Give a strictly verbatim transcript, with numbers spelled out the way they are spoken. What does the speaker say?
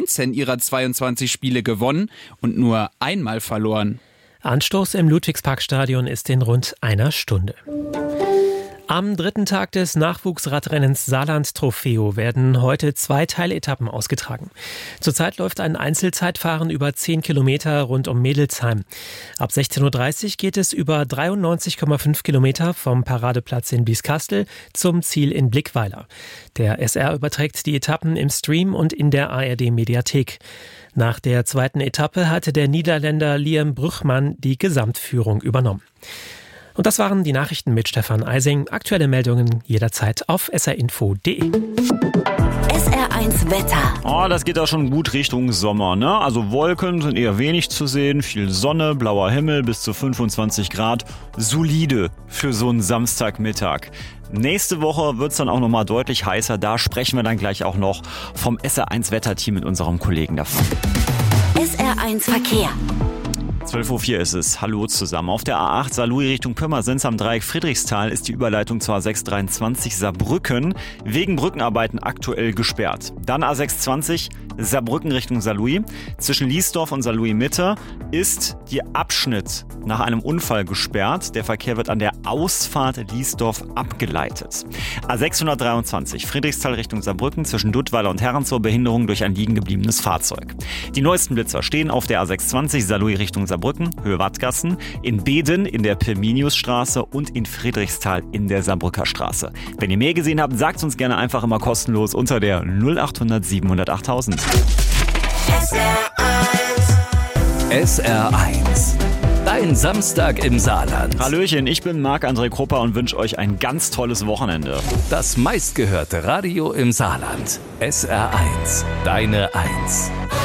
neunzehn ihrer zweiundzwanzig Spiele gewonnen und nur einmal verloren. Anstoß im Ludwigsparkstadion ist in rund einer Stunde. Am dritten Tag des Nachwuchsradrennens Saarland Trofeo werden heute zwei Teiletappen ausgetragen. Zurzeit läuft ein Einzelzeitfahren über zehn Kilometer rund um Mädelsheim. Ab sechzehn Uhr dreißig geht es über dreiundneunzig Komma fünf Kilometer vom Paradeplatz in Bieskastel zum Ziel in Blickweiler. Der S R überträgt die Etappen im Stream und in der A R D-Mediathek. Nach der zweiten Etappe hatte der Niederländer Liam Brüchmann die Gesamtführung übernommen. Und das waren die Nachrichten mit Stefan Eising. Aktuelle Meldungen jederzeit auf s r info punkt d e. S R eins Wetter. Oh, das geht auch schon gut Richtung Sommer, ne? Also Wolken sind eher wenig zu sehen, viel Sonne, blauer Himmel bis zu fünfundzwanzig Grad. Solide für so einen Samstagmittag. Nächste Woche wird's dann auch nochmal deutlich heißer. Da sprechen wir dann gleich auch noch vom S R eins Wetterteam mit unserem Kollegen davon. S R eins Verkehr. zwölf Uhr vier ist es. Hallo zusammen. Auf der A acht Saarlouis Richtung Pirmasens am Dreieck Friedrichsthal ist die Überleitung zur A sechs dreiundzwanzig Saarbrücken wegen Brückenarbeiten aktuell gesperrt. Dann A sechs zwanzig Saarbrücken Richtung Saarlouis. Zwischen Liesdorf und Saarlouis Mitte ist die Abschnitt nach einem Unfall gesperrt. Der Verkehr wird an der Ausfahrt Liesdorf abgeleitet. A sechshundertdreiundzwanzig Friedrichsthal Richtung Saarbrücken zwischen Duttweiler und Herrenzow Behinderung durch ein liegen gebliebenes Fahrzeug. Die neuesten Blitzer stehen auf der A sechs zwanzig Saarlouis Richtung Saarbrücken, Höhe Wattgassen, in Beden in der Pirminiusstraße und in Friedrichsthal in der Saarbrücker Straße. Wenn ihr mehr gesehen habt, sagt uns gerne einfach immer kostenlos unter der null acht hundert siebenhundert achttausend. S R eins. S R eins. Dein Samstag im Saarland. Hallöchen, ich bin Marc-André Krupper und wünsche euch ein ganz tolles Wochenende. Das meistgehörte Radio im Saarland. S R eins. Deine Eins.